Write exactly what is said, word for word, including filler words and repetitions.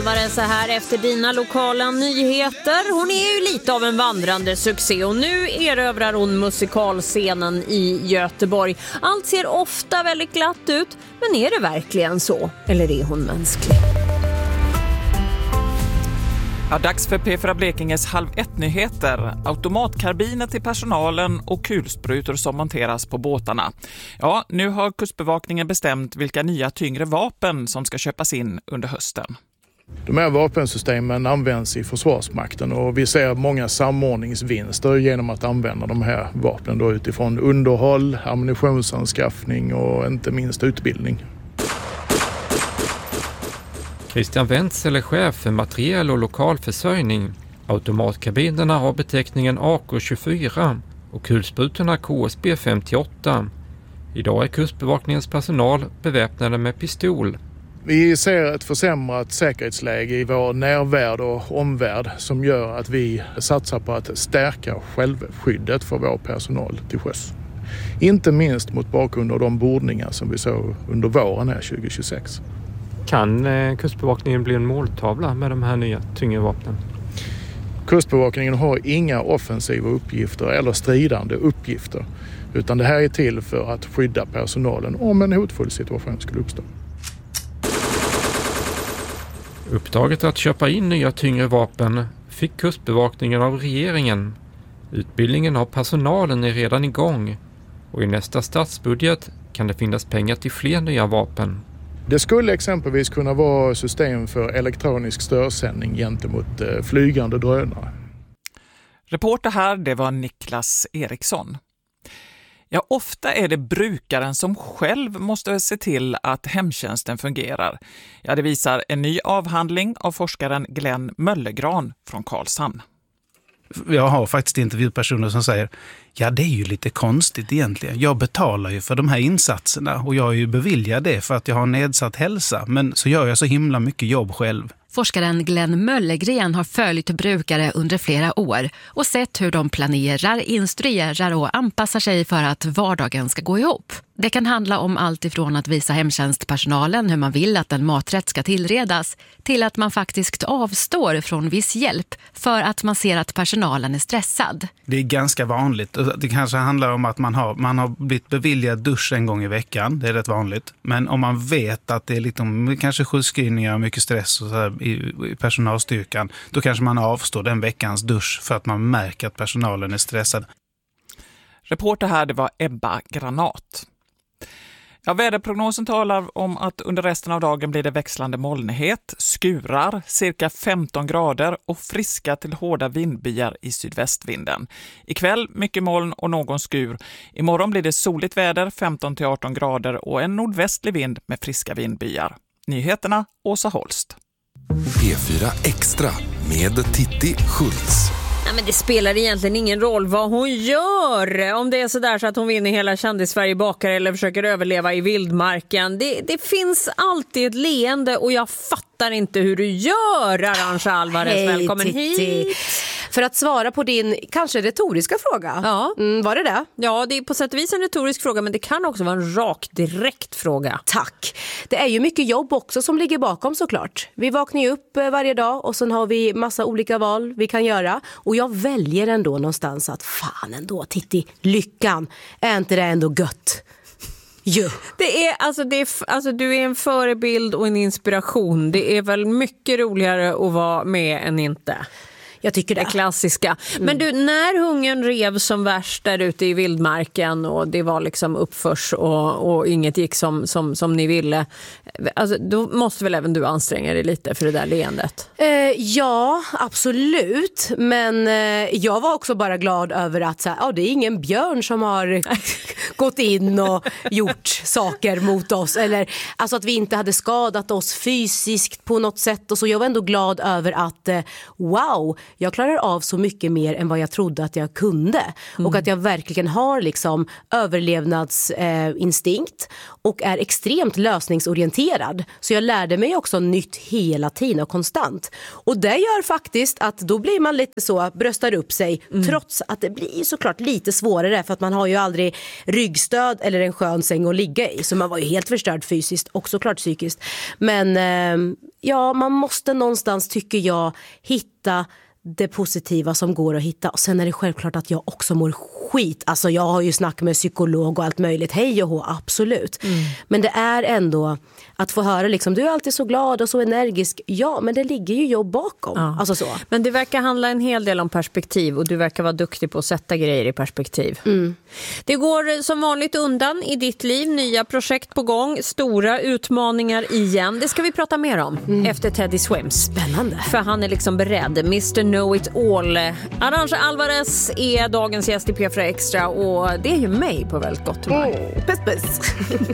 Så här efter dina lokala nyheter. Hon är ju lite av en vandrande succé och nu erövrar hon musikalscenen i Göteborg. Allt ser ofta väldigt glatt ut, men är det verkligen så? Eller är hon mänsklig? Ja, dags för P fyra Blekinges halv ett-nyheter. Automatkarbiner till personalen och kulsprutor som monteras på båtarna. Ja, nu har Kustbevakningen bestämt vilka nya tyngre vapen som ska köpas in under hösten. De här vapensystemen används i Försvarsmakten och vi ser många samordningsvinster genom att använda de här vapnen då utifrån underhåll, ammunitionsanskaffning och inte minst utbildning. Christian Wenzel är chef för materiell- och lokalförsörjning. Automatkabinerna har beteckningen A K tjugofyra och kulsprutorna K S B femtioåtta. Idag är Kustbevakningens personal beväpnade med pistol. Vi ser ett försämrat säkerhetsläge i vår närvärld och omvärld som gör att vi satsar på att stärka självskyddet för vår personal till sjöss. Inte minst mot bakgrund av de bordningar som vi såg under våren här tjugohundratjugosex. Kan eh, Kustbevakningen bli en måltavla med de här nya tyngre vapnen? Kustbevakningen har inga offensiva uppgifter eller stridande uppgifter, utan det här är till för att skydda personalen om en hotfull situation skulle uppstå. Uppdraget att köpa in nya tyngre vapen fick Kustbevakningen av regeringen. Utbildningen av personalen är redan igång och i nästa statsbudget kan det finnas pengar till fler nya vapen. Det skulle exempelvis kunna vara system för elektronisk störsändning gentemot flygande drönare. Reporter här, det var Niklas Eriksson. Ja, ofta är det brukaren som själv måste se till att hemtjänsten fungerar. Ja, det visar en ny avhandling av forskaren Glenn Möllegran från Karlshamn. Jag har faktiskt intervjupersoner som säger, ja det är ju lite konstigt egentligen. Jag betalar ju för de här insatserna och jag är ju beviljad det för att jag har nedsatt hälsa. Men så gör jag så himla mycket jobb själv. Forskaren Glenn Möllegren har följt brukare under flera år och sett hur de planerar, instruerar och anpassar sig för att vardagen ska gå ihop. Det kan handla om allt ifrån att visa hemtjänstpersonalen hur man vill att en maträtt ska tillredas till att man faktiskt avstår från viss hjälp för att man ser att personalen är stressad. Det är ganska vanligt. Det kanske handlar om att man har, man har blivit beviljad dusch en gång i veckan. Det är rätt vanligt. Men om man vet att det är liksom, kanske sjukskrivningar och mycket stress och så här i, i personalstyrkan, då kanske man avstår den veckans dusch för att man märker att personalen är stressad. Reporter här, det var Ebba Granat. Ja, väderprognosen talar om att under resten av dagen blir det växlande molnighet, skurar, cirka femton grader och friska till hårda vindbyar i sydvästvinden. Ikväll mycket moln och någon skur. Imorgon blir det soligt väder, femton till arton grader och en nordvästlig vind med friska vindbyar. Nyheterna, Åsa Holst. P fyra Extra med Titti Schultz. Nej, men det spelar egentligen ingen roll vad hon gör. Om det är så där så att hon vinner hela Kändis-Sverige bakar eller försöker överleva i vildmarken. Det, det finns alltid ett leende och jag fattar inte hur du gör, Arantxa Alvarez. Hej, välkommen Titti. hit. För att svara på din kanske retoriska fråga. Ja. Mm, var det det? Ja, det är på sätt och vis en retorisk fråga, men det kan också vara en rak, direkt fråga. Tack. Det är ju mycket jobb också som ligger bakom såklart. Vi vaknar ju upp varje dag och sen har vi massa olika val vi kan göra. Och jag väljer ändå någonstans att fan ändå, Titti, lyckan, är inte det ändå gött? Jo. Det är, alltså, det är, alltså, du är en förebild och en inspiration. Det är väl mycket roligare att vara med än inte. Jag tycker det. Det klassiska. Mm. Men du, när hungern rev som värst där ute i vildmarken och det var liksom uppförs och, och inget gick som, som, som ni ville, alltså, då måste väl även du anstränga dig lite för det där leendet? Eh, ja, absolut. Men eh, jag var också bara glad över att så här, ja, det är ingen björn som har gått in och gjort saker mot oss. Eller alltså att vi inte hade skadat oss fysiskt på något sätt. Och så jag var ändå glad över att eh, wow, jag klarar av så mycket mer än vad jag trodde att jag kunde. Mm. Och att jag verkligen har liksom överlevnadsinstinkt eh, och är extremt lösningsorienterad. Så jag lärde mig också nytt hela tiden och konstant. Och det gör faktiskt att då blir man lite så, bröstar upp sig. Mm. Trots att det blir såklart lite svårare för att man har ju aldrig ryggstöd eller en skön säng att ligga i. Så man var ju helt förstörd fysiskt och såklart psykiskt. Men eh, ja, man måste någonstans, tycker jag, hitta det positiva som går att hitta. Och sen är det självklart att jag också mår skit. Alltså jag har ju snack med psykolog och allt möjligt. Hej och hå, absolut. Mm. Men det är ändå att få höra liksom, du är alltid så glad och så energisk. Ja, men det ligger ju jobb bakom. Ja. Alltså så. Men det verkar handla en hel del om perspektiv och du verkar vara duktig på att sätta grejer i perspektiv. Mm. Det går som vanligt undan i ditt liv. Nya projekt på gång. Stora utmaningar igen. Det ska vi prata mer om mm. efter Teddy Swims. Spännande. För han är liksom beredd. mister Know It All. Arantxa Alvarez är dagens gäst i P fyra Extra och det är ju mig på väldigt gott humör. Oh, puss puss.